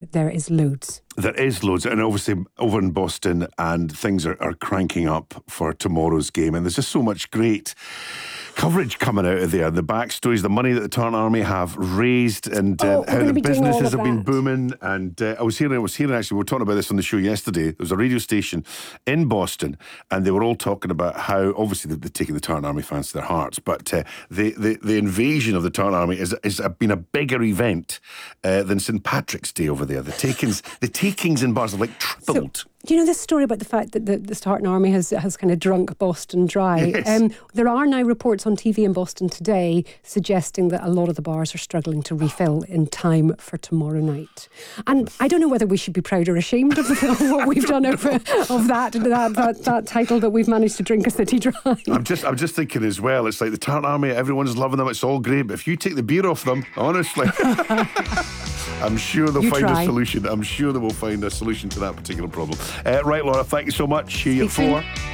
there is loads. There is loads, and obviously over in Boston, and things are cranking up for tomorrow's game, and there's just so much great coverage coming out of there. The backstories, the money that the Tartan Army have raised, and how the businesses have been booming. And I was hearing actually, we were talking about this on the show yesterday. There was a radio station in Boston, and they were all talking about how obviously they're taking the Tartan Army fans to their hearts, but the invasion of the Tartan Army is been a bigger event than St Patrick's Day over there. The takings in bars have like tripled. So, do you know this story about the fact that the Tartan Army has kind of drunk Boston dry? Yes. There are now reports on TV in Boston today suggesting that a lot of the bars are struggling to refill in time for tomorrow night. And I don't know whether we should be proud or ashamed of what we've done of that title that we've managed to drink a city dry. I'm just thinking as well, it's like the Tartan Army, everyone's loving them, it's all great, but if you take the beer off them, honestly, I'm sure they'll find a solution. I'm sure they will find a solution to that particular problem. Right, Laura, thank you so much. See you at 4.